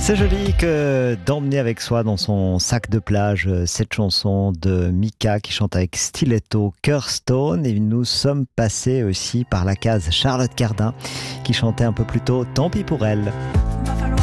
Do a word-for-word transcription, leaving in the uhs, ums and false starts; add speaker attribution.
Speaker 1: C'est joli que d'emmener avec soi dans son sac de plage euh, cette chanson de Mika qui chante avec Stiletto, Cœur Stone. Et nous sommes passés aussi par la case Charlotte Cardin qui chantait un peu plus tôt Tant pis pour elle.